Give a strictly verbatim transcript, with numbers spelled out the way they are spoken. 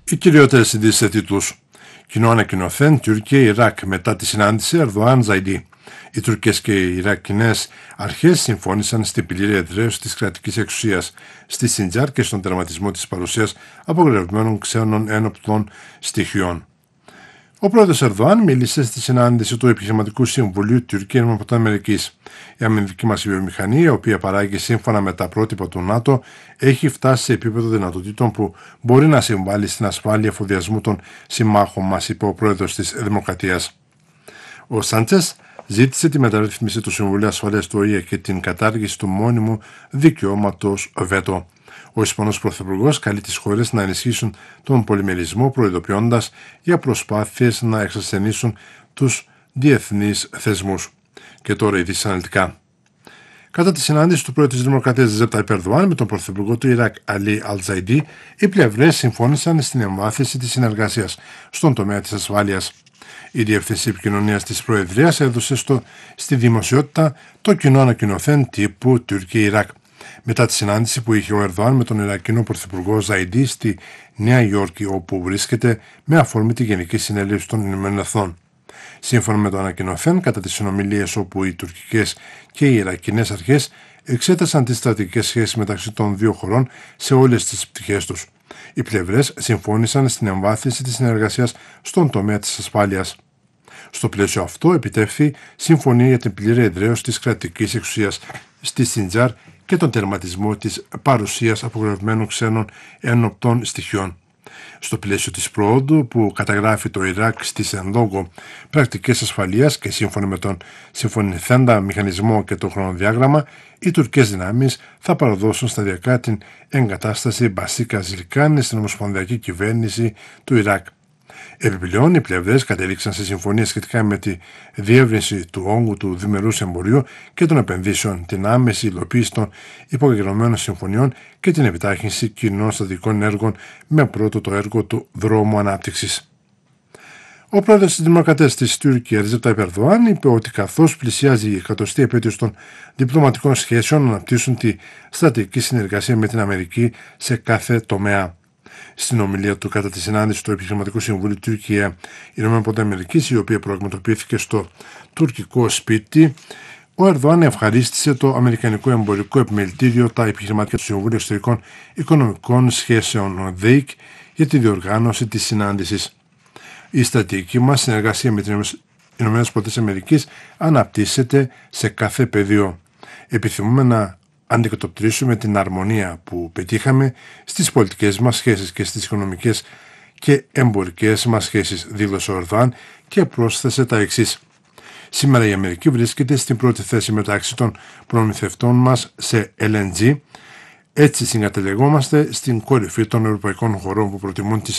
Οι κυριότερες ειδήσεις σε τίτλους. Κοινό ανακοινωθέν Τουρκία-Ιράκ μετά τη συνάντηση Ερδοάν-Ζαϊντί. Οι τουρκικές και οι Ιρακινές αρχές συμφώνησαν στην πλήρη εδραίωση της κρατικής εξουσίας στη Σιντζάρ και στον τερματισμό της παρουσίας απογορευμένων ξένων ένοπλων στοιχείων. Ο πρόεδρος Ερδοάν μίλησε στη συνάντηση του Επιχειρηματικού Συμβουλίου Τουρκία-Αμερικής. Η αμυντική μας βιομηχανία, η οποία παράγει σύμφωνα με τα πρότυπα του ΝΑΤΟ, έχει φτάσει σε επίπεδο δυνατοτήτων που μπορεί να συμβάλλει στην ασφάλεια εφοδιασμού των συμμάχων μας, είπε ο πρόεδρος της Δημοκρατίας. Ο Σάντσες ζήτησε τη μεταρρύθμιση του Συμβουλίου Ασφαλείας του Ο Ε Ε και την κατάργηση του μόνιμου δικαιώματος βέτο. Ο Ισπανός Πρωθυπουργός καλεί τις χώρες να ενισχύσουν τον πολυμερισμό, προειδοποιώντας για προσπάθειες να εξασθενήσουν τους διεθνείς θεσμούς. Και τώρα ειδήσεις αναλυτικά. Κατά τη συνάντηση του πρόεδρου της Δημοκρατίας Ρετζέπ Ταγιπ Ερντογάν με τον Πρωθυπουργό του Ιράκ Αλί Αλ-Ζαϊντί, οι πλευρές συμφώνησαν στην εμβάθυνση της συνεργασίας στον τομέα της ασφάλειας. Η Διεύθυνση Επικοινωνίας της Προεδρίας έδωσε στο, στη δημοσιότητα το κοινό ανακοινωθέν τύπου Τουρκία-Ιράκ. Μετά τη συνάντηση που είχε ο Ερδοάν με τον Ιρακινό Πρωθυπουργό Ζαϊντί στη Νέα Υόρκη, όπου βρίσκεται με αφορμή τη Γενική Συνέλευση των Ηνωμένων Εθνών. Σύμφωνα με το ανακοινωθέν, κατά τις συνομιλίες όπου οι τουρκικές και οι Ιρακινές αρχές εξέτασαν τις στρατηγικές σχέσεις μεταξύ των δύο χωρών σε όλες τις πτυχές τους. Οι πλευρές συμφώνησαν στην εμβάθυνση της συνεργασίας στον τομέα της ασφάλειας. Στο πλαίσιο αυτό επιτεύχθη συμφωνία για την πλήρη εδραίωση της κρατικής εξουσίας στη Σιντζάρ και τον τερματισμό της παρουσίας απογορευμένων ξένων ένοπλων στοιχείων. Στο πλαίσιο της πρόοδου που καταγράφει το Ιράκ στις εν λόγω πρακτικές ασφαλείας και σύμφωνα με τον συμφωνηθέντα μηχανισμό και το χρονοδιάγραμμα, οι τουρκικές δυνάμεις θα παραδώσουν σταδιακά την εγκατάσταση Μπασίκα Ζιλκάνη στην ομοσπονδιακή κυβέρνηση του Ιράκ. Επιπλέον, οι πλευρές κατέληξαν σε συμφωνία σχετικά με τη διεύρυνση του όγκου του διμερούς εμπορίου και των επενδύσεων, την άμεση υλοποίηση των υπογεγραμμένων συμφωνιών και την επιτάχυνση κοινών στρατηγικών έργων με πρώτο το έργο του δρόμου ανάπτυξης. Ο πρόεδρος της Δημοκρατίας της Τουρκίας, Ρετζέπ Ταγιπ Ερντογάν, είπε ότι καθώς πλησιάζει η εκατοστή επέτειος των διπλωματικών σχέσεων, αναπτύσσουν τη στρατηγική συνεργασία με την Αμερική σε κάθε τομέα. Στην ομιλία του κατά τη συνάντηση του Επιχειρηματικού Συμβουλίου Τουρκία ΗΠΑ, η οποία πραγματοποιήθηκε στο τουρκικό σπίτι, ο Ερδοάν ευχαρίστησε το Αμερικανικό Εμπορικό Επιμελητήριο, τα επιχειρηματικά του Συμβούλου Εξωτερικών Οικονομικών Σχέσεων (ντι έι σι) για τη διοργάνωση της συνάντησης. Η στρατηγική μας συνεργασία με τις ΗΠΑ αναπτύσσεται σε κάθε πεδίο. Επιθυμούμε να αντικατοπτρίσουμε την αρμονία που πετύχαμε στις πολιτικές μας σχέσεις και στις οικονομικές και εμπορικές μας σχέσεις, δήλωσε ο Ερδοάν και πρόσθεσε τα εξής. Σήμερα η Αμερική βρίσκεται στην πρώτη θέση μεταξύ των προμηθευτών μας σε ελ εν τζι. Έτσι συγκαταλεγόμαστε στην κορυφή των ευρωπαϊκών χωρών που προτιμούν τις